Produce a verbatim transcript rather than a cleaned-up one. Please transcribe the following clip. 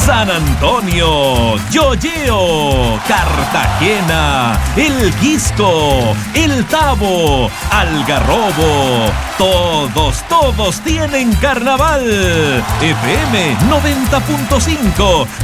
San Antonio, Yoyeo, Cartagena, El Quisco, El Tabo, Algarrobo. Todos, todos tienen carnaval. F M noventa punto cinco,